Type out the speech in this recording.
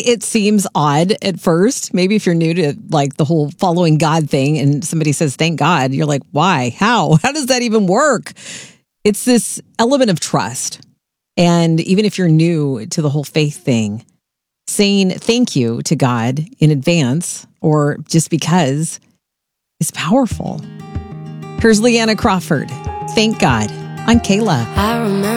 it seems odd at first. Maybe if you're new to like the whole following God thing and somebody says, thank God, you're like, why? How? How does that even work? It's this element of trust. And even if you're new to the whole faith thing, saying thank you to God in advance or just because is powerful. Here's Leanna Crawford. Thank God. I'm Kayla. I remember